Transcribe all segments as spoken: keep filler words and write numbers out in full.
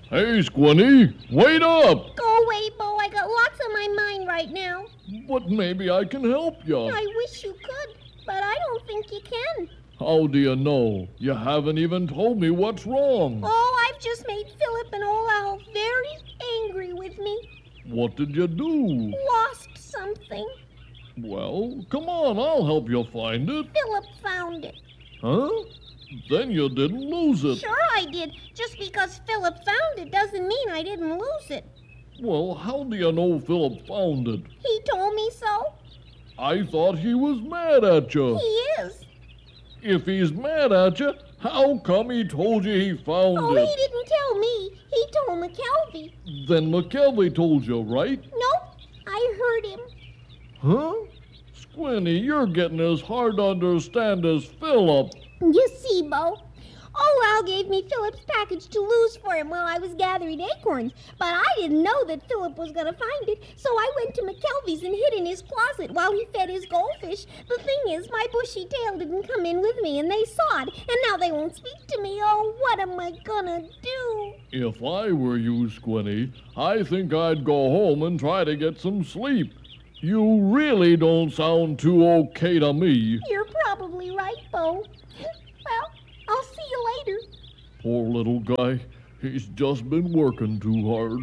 Hey, Squinty, wait up! Go away, Bo. I got lots on my mind right now. But maybe I can help you. I wish you could, but I don't think you can. How do you know? You haven't even told me what's wrong. Oh, I've just made Philip and Old Owl very angry with me. What did you do? Lost something. Well, come on, I'll help you find it. Philip found it. Huh? Then you didn't lose it. Sure I did. Just because Philip found it doesn't mean I didn't lose it. Well, how do you know Philip found it? He told me so. I thought he was mad at you. He is. If he's mad at you, how come he told you he found Oh, it? he didn't tell me. He told McKelvey. Then McKelvey told you, right? Nope. I heard him. Huh? Squinty, you're getting as hard to understand as Philip. You see, Bo, Old Owl gave me Philip's package to lose for him while I was gathering acorns, but I didn't know that Philip was going to find it, so I went to McKelvey's and hid in his closet while he fed his goldfish. The thing is, my bushy tail didn't come in with me, and they saw it, and now they won't speak to me. Oh, what am I gonna do? If I were you, Squinty, I think I'd go home and try to get some sleep. You really don't sound too okay to me. You're probably right, Bo. Well, I'll see you later. Poor little guy. He's just been working too hard.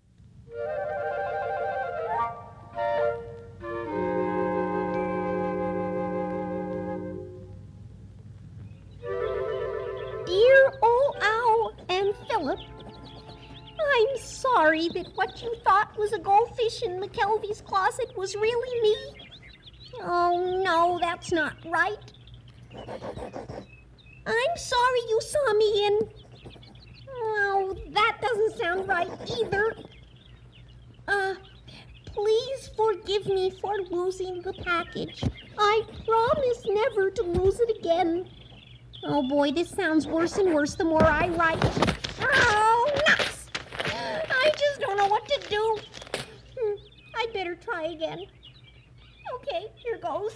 Dear Old Owl and Philip, I'm sorry that what you thought was a goldfish in McKelvey's closet was really me. Oh, no, that's not right. I'm sorry you saw me in... Oh, that doesn't sound right either. Uh, please forgive me for losing the package. I promise never to lose it again. Oh boy, this sounds worse and worse the more I write. Oh, nuts! I just don't know what to do. Hmm, I'd better try again. Okay, here goes.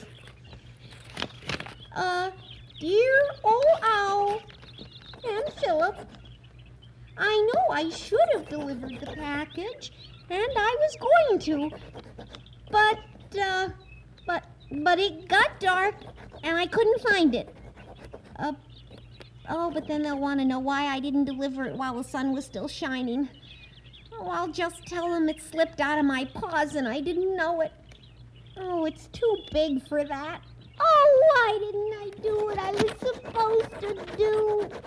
Uh, dear Old Owl and Philip, I know I should have delivered the package, and I was going to, but, uh, but, but it got dark, and I couldn't find it. Uh, oh, but then they'll want to know why I didn't deliver it while the sun was still shining. Oh, I'll just tell them it slipped out of my paws and I didn't know it. Oh, it's too big for that. Oh, why didn't I do what I was supposed to do?